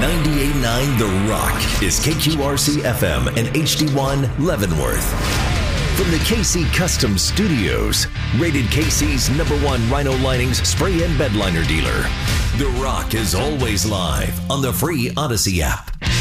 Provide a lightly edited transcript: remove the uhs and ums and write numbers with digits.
98.9 The Rock is KQRC FM and HD1 Leavenworth. From the KC Custom Studios, rated KC's #1 Rhino Linings spray and bed liner dealer, The Rock is always live on the free Odyssey app.